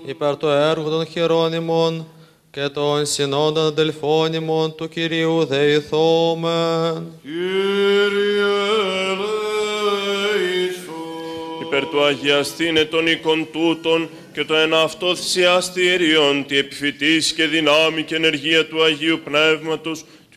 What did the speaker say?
υπέρ το έργο των χειρόνιμων και των συνόντων αδελφόνιμων του Κυρίου δεηθόμεν. Κύριε ελέησον. Υπέρ του αγιαστήνε των οίκων τούτων και το ένα αυτό θυσιαστήριον, τη επιφυτής και δυνάμει και ενεργία του Αγίου Πνεύματος